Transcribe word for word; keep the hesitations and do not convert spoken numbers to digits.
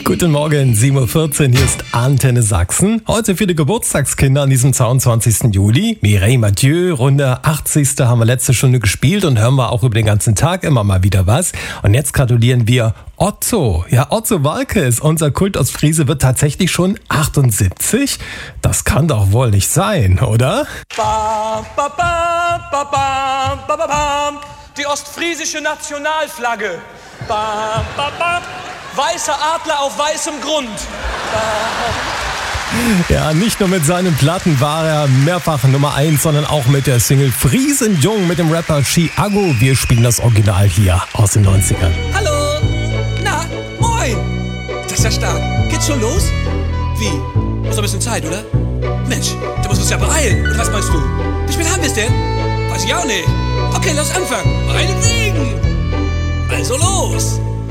Guten Morgen, sieben Uhr vierzehn, hier ist Antenne Sachsen. Heute für die Geburtstagskinder an diesem zweiundzwanzigsten Juli. Mireille Mathieu, Runde achtzigste haben wir letzte Stunde gespielt und hören wir auch über den ganzen Tag immer mal wieder was. Und jetzt gratulieren wir Otto. Ja, Otto Walkes, unser Kult aus Friese, wird tatsächlich schon achtundsiebzig. Das kann doch wohl nicht sein, oder? Bam, bam, bam, bam, bam, bam, bam. Die ostfriesische Nationalflagge. Bam, bam, bam. Weißer Adler auf weißem Grund. Bam. Ja, nicht nur mit seinen Platten war er mehrfach Nummer eins, sondern auch mit der Single Friesenjung mit dem Rapper Chiago. Wir spielen das Original hier aus den neunzigern. Hallo! Na, moin! Das ist ja stark. Geht's schon los? Wie? Ist noch ein bisschen Zeit, oder? Mensch, du musst uns ja beeilen. Und was meinst du? Wie spät haben wir's denn? Weiß ich auch nicht. Okay, lass anfangen. Meinetwegen! Also los!